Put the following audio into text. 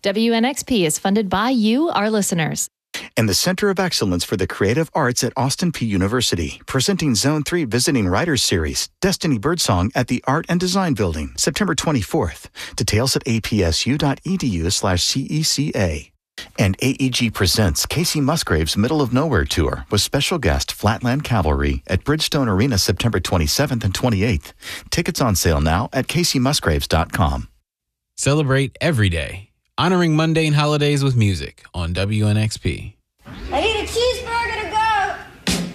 WNXP is funded by you, our listeners. And the Center of Excellence for the Creative Arts at Austin Peay University, presenting Zone 3 Visiting Writers Series, Destiny Birdsong at the Art and Design Building, September 24th. Details at apsu.edu/CECA. And AEG presents Casey Musgrave's Middle of Nowhere Tour with special guest Flatland Cavalry at Bridgestone Arena September 27th and 28th. Tickets on sale now at CaseyMusgraves.com. Celebrate every day, honoring mundane holidays with music on WNXP.